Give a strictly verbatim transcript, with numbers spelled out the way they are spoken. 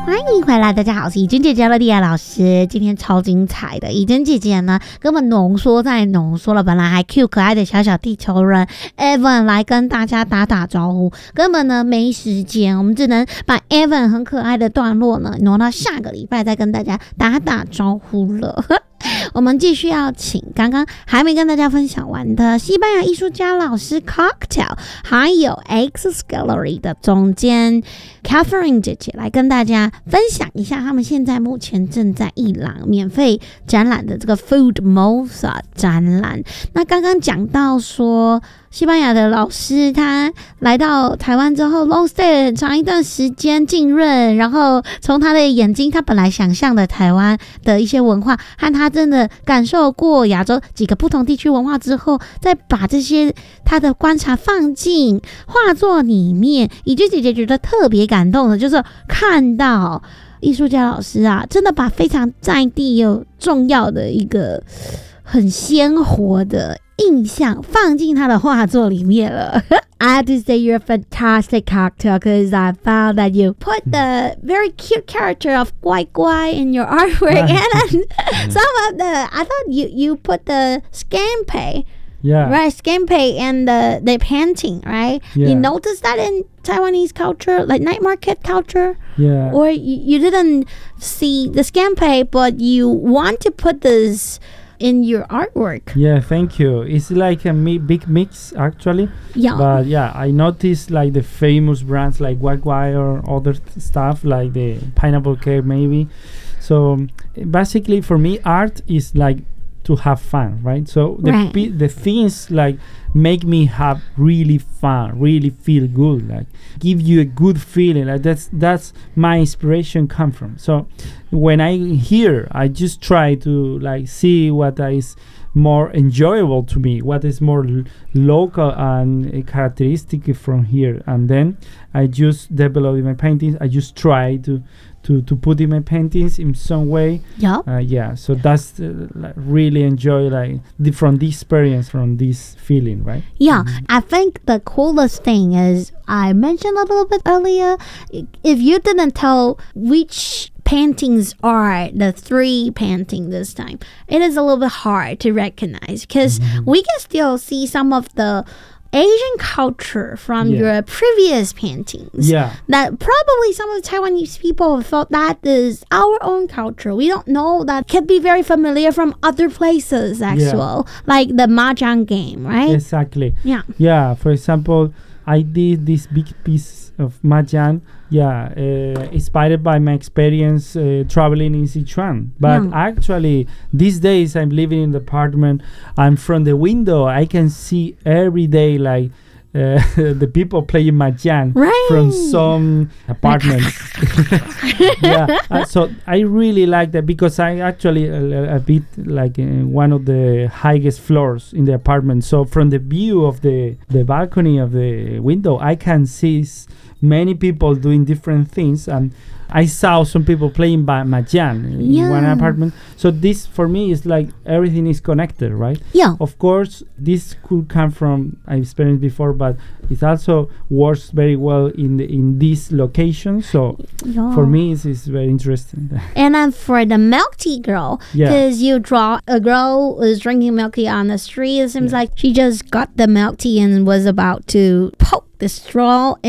欢迎回来，大家好，我是怡珍姐姐乐蒂亚老师。今天超精彩的，怡珍姐姐呢根本浓缩再浓缩了，本来还 Q 可爱的小小地球人 Evan 来跟大家打打招呼，根本呢没时间，我们只能把 Evan 很可爱的段落呢挪到下个礼拜再跟大家打打招呼了。我们继续要请刚刚还没跟大家分享完的西班牙艺术家老师 Cocktail， 还有 Access Gallery 的总监 Catherine 姐姐来跟大家分享一下他们现在目前正在伊朗免费展览的这个 Food Moza 展览。那刚刚讲到说西班牙的老师他来到台湾之后 long stay 很长一段时间浸润，然后从他的眼睛他本来想象的台湾的一些文化和他真的感受过亚洲几个不同地区文化之后，再把这些他的观察放进画作里面。以及姐姐觉得特别感动的就是看到艺术家老师啊真的把非常在地又重要的一个很鲜活的印象放进他的画作里面了。I have to say you're a fantastic cocktail because I found that you put the very cute character of Guai Guai in your artwork, and then some of the I thought you you put the scampi, yeah, right, scampi and the the painting, right? Yeah. You noticed that in Taiwanese culture, like night market culture, yeah, or you, you didn't see the scampi, but you want to put this in your artwork. Yeah, thank you. It's like a mi- big mix actually. Yeah. But yeah, I noticed like the famous brands like Guai Guai or other th- stuff like the Pineapple Cake maybe. So um, basically for me art is like to have fun, right? So the Right. pi- the things like make me have really fun, really feel good, like give you a good feeling. Like that's that's my inspiration come from. So when I hear, I just try to like see what is more enjoyable to me, what is more l- local and uh, characteristic from here, and then I just develop in my paintings. I just try to to to put in my paintings in some way. Yeah. Uh, yeah, so that's uh, like really enjoy like the, from this experience, from this feeling, right? Yeah, I think the coolest thing is I mentioned a little bit earlier, if you didn't tell which paintings are the three painting this time, it is a little bit hard to recognize because mm-hmm. we can still see some of the Asian culture from Yeah. your previous paintings. Yeah. That probably some of the Taiwanese people thought that is our own culture. We don't know that can be very familiar from other places as Yeah. well. Like the mahjong game, right? Exactly. Yeah. Yeah, for example, I did this big piece of mahjong, yeah, uh, inspired by my experience uh, traveling in Sichuan. But Yeah. actually, these days I'm living in the apartment. I'm from the window. I can see every day like uh, the people playing mahjong Right. from some apartments. Yeah, uh, so I really like that because I actually a, a bit like uh, one of the highest floors in the apartment. So from the view of the the balcony of the window, I can see s- many people doing different things, and I saw some people playing ba- mahjong in Yeah. one apartment. So this for me is like everything is connected, right? Yeah. Of course, this could come from I experienced before, but it also works very well in the, in this location. So Yeah. for me, it's, it's very interesting. And then for the milk tea girl, Yeah. because you draw a girl was drinking milk tea on the street. It seems Yeah. like she just got the milk tea and was about to poke the straw